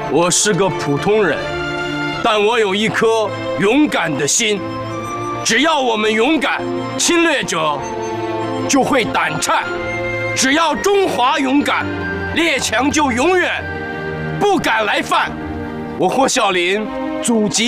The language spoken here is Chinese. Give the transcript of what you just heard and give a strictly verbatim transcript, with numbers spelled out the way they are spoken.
我是个普通人，但我有一颗勇敢的心。只要我们勇敢，侵略者就会胆颤；只要中华勇敢，列强就永远不敢来犯。我霍小林祖籍